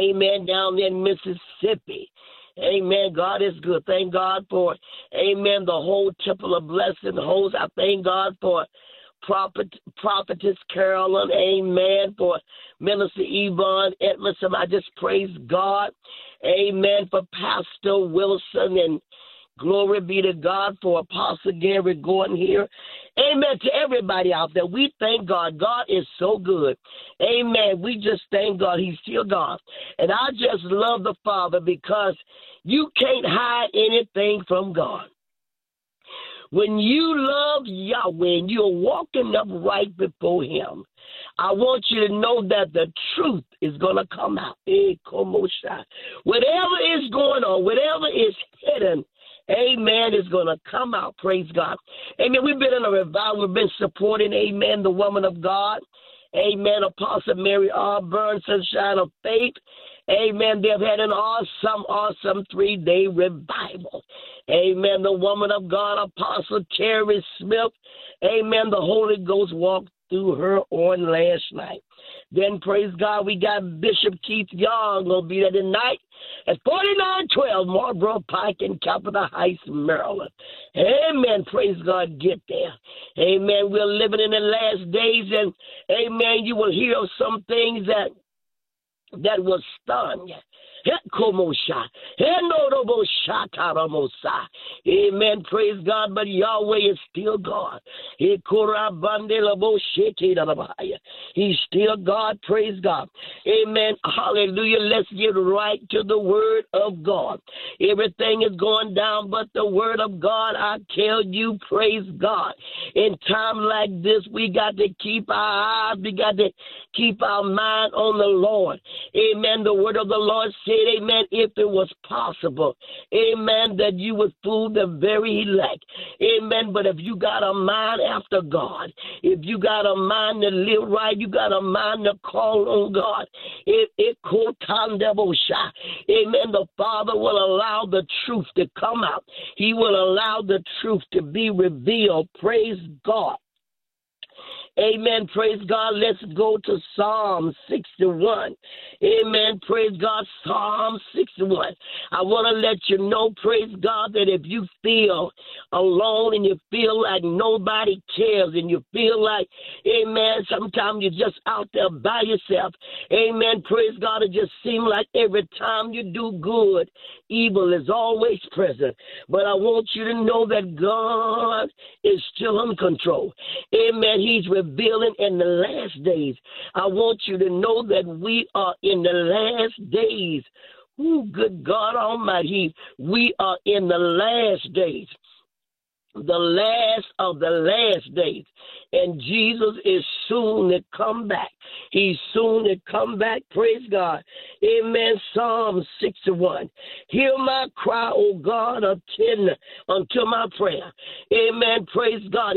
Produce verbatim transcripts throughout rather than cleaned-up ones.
amen, down there in Mississippi. Amen. God is good. Thank God for, amen, the whole temple of blessing host. I thank God for Prophet, Prophetess Carolyn, amen, for Minister Yvonne Edmondson. I just praise God, amen, for Pastor Wilson, and glory be to God for Apostle Gary Gordon here. Amen to everybody out there. We thank God. God is so good. Amen. We just thank God. He's still God. And I just love the Father because you can't hide anything from God. When you love Yahweh and you're walking up right before him, I want you to know that the truth is going to come out. Whatever is going on, whatever is hidden, amen, is going to come out. Praise God. Amen. We've been in a revival. We've been supporting, amen, the woman of God. Amen. Apostle Mary R. Burns, Sunshine of Faith. Amen. They've had an awesome, awesome three-day revival. Amen. The woman of God, Apostle Terry Smith. Amen. The Holy Ghost walked through her on last night. Then, praise God, we got Bishop Keith Young going to be there tonight at forty-nine twelve Marlboro Pike in Capitol Heights, Maryland. Amen. Praise God. Get there. Amen. We're living in the last days, and, amen, you will hear some things that that will stun you. Amen. Praise God. But Yahweh is still God. He's still God. Praise God. Amen. Hallelujah. Let's get right to the word of God. Everything is going down but the word of God. I tell you, praise God. In time like this, we got to keep our eyes. We got to keep our mind on the Lord. Amen. The word of the Lord said, amen, if it was possible, amen, that you would fool the very elect. Amen. But if you got a mind after God, if you got a mind to live right, you got a mind to call on God. If it could amen, the Father will allow the truth to come out. He will allow the truth to be revealed. Praise God. Amen. Praise God. Let's go to Psalm sixty-one. Amen. Praise God. Psalm sixty-one. I want to let you know, praise God, that if you feel alone and you feel like nobody cares and you feel like, amen, sometimes you're just out there by yourself. Amen. Praise God. It just seems like every time you do good, evil is always present. But I want you to know that God is still in control. Amen. He's revealing in the last days. I want you to know that we are in the last days. Oh, good God Almighty. We are in the last days. The last of the last days. And Jesus is soon to come back. He's soon to come back. Praise God. Amen. Psalm sixty-one. Hear my cry, O God, attend unto my prayer. Amen. Praise God.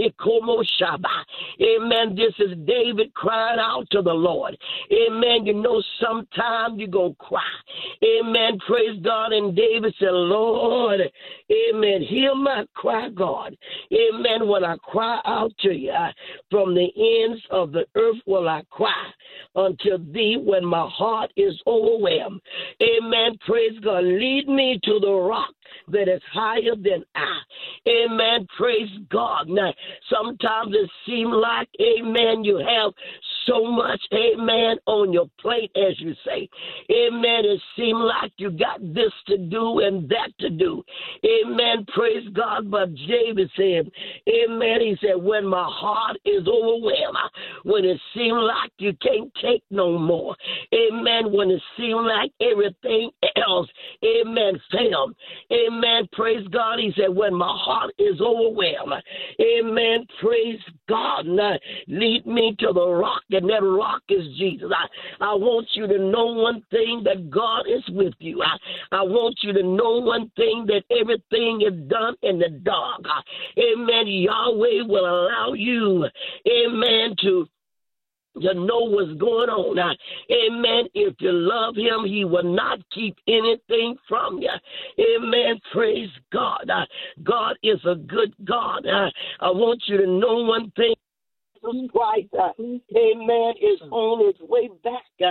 Amen. This is David crying out to the Lord. Amen. You know, sometimes you're going to cry. Amen. Praise God. And David said, Lord, amen, hear my cry, God. Amen. When I cry out to you, I, from the ends of the earth will I cry unto thee when my heart is overwhelmed. Amen. Praise God. Lead me to the rock that is higher than I. Amen. Praise God. Now, sometimes it seems like, amen, you have so much, amen, on your plate, as you say. Amen. It seems like you got this to do and that to do. Amen. Praise God. But David said, amen, he said, when my heart is overwhelmed, when it seems like you can't take no more, amen, when it seems like everything else, amen, failed. Amen. Praise God. He said, when my heart is overwhelmed, amen, praise God. Now, lead me to the rock, and that rock is Jesus. I, I want you to know one thing, that God is with you. I, I want you to know one thing, that everything is done in the dark. Amen. Yahweh will allow you, amen, to to know what's going on. Now, amen. If you love him, he will not keep anything from you. Amen. Praise God. Uh, God is a good God. Uh, I want you to know one thing. Jesus Christ, uh, amen, is on his way back. Uh,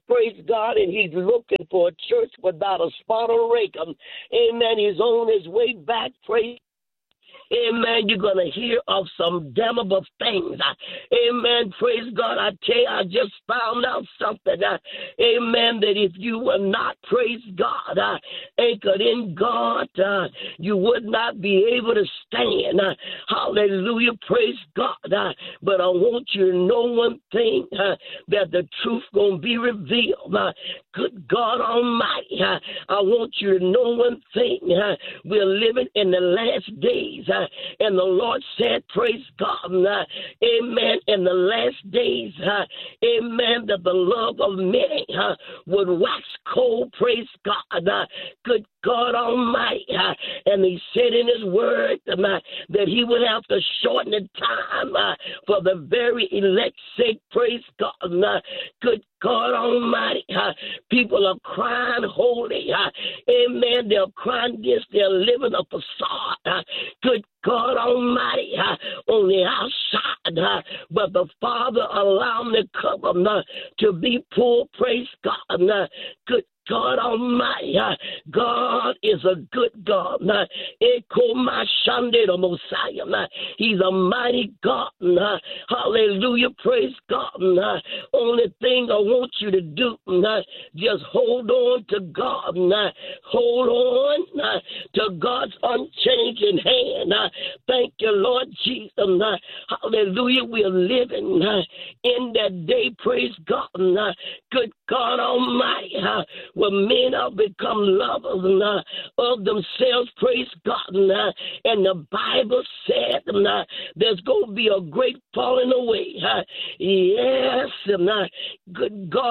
praise God, and he's looking for a church without a spot or wrinkle. Amen. He's on his way back, praise Amen. You're going to hear of some damnable things. Amen. Praise God. I tell you, I just found out something. Uh, amen. That if you were not, praise God, uh, anchored in God, uh, you would not be able to stand. Uh, hallelujah. Praise God. Uh, but I want you to know one thing, uh, that the truth going to be revealed. Uh, good God Almighty. Uh, I want you to know one thing. Uh, we're living in the last days. Uh, and the Lord said, praise God, uh, amen, in the last days, uh, amen, that the love of many uh, would wax cold, praise God, uh, good God Almighty, uh, and he said in his word uh, that he would have to shorten the time uh, for the very elect's sake, praise God, uh, good God Almighty, uh, people are crying holy, uh, amen, they're crying this, they're living a facade, uh, good God Almighty, uh, on the outside, uh, but the Father allowed them to come uh, to be poor, praise God, uh, good God Almighty, uh, God is a good God. Uh, He's a mighty God. Uh, hallelujah, praise God. Uh, only thing I want you to do, uh, just hold on to God. Uh, hold on uh, to God's unchanging hand. Uh, thank you, Lord Jesus. Uh, hallelujah, we're living uh, in that day, praise God. Uh, good God Almighty. Uh, where men have become lovers uh, of themselves, praise God. Uh, and the Bible said uh, there's going to be a great falling away. Uh, yes, uh, good God.